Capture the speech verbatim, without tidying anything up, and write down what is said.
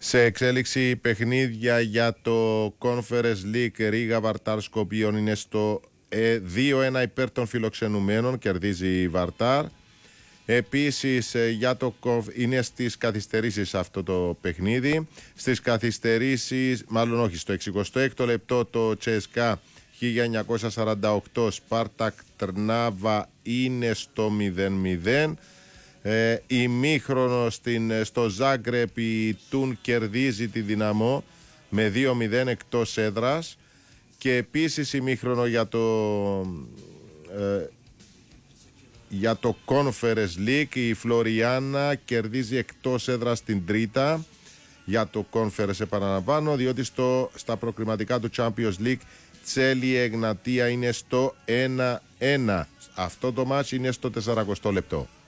Σε εξέλιξη παιχνίδια για το Conference League, Ρίγα Βαρτάρ Σκοπίων είναι στο δύο ένα υπέρ των φιλοξενουμένων, κερδίζει η Βαρτάρ. Επίσης για το, είναι στις καθυστερήσεις αυτό το παιχνίδι. Στις καθυστερήσεις, μάλλον όχι, στο εξηκοστό έκτο λεπτό το Τσέσκα χίλια εννιακόσια σαράντα οκτώ Σπάρτακ Τρνάβα είναι στο μηδέν μηδέν. Ε, ημίχρονο στην, στο Ζάγκρεπ η Τουν κερδίζει τη Δυναμό με δύο μηδέν εκτός έδρας. Και επίσης ημίχρονο για το ε, για το Conference League η Φλωριάνα κερδίζει εκτός έδρας την Τρίτα. Για το Conference επαναλαμβάνω, διότι στο, στα προκριματικά του Champions League Τσέλι Εγνατία είναι στο ένα ένα. Αυτό το μάτς είναι στο σαρανταοστό λεπτό.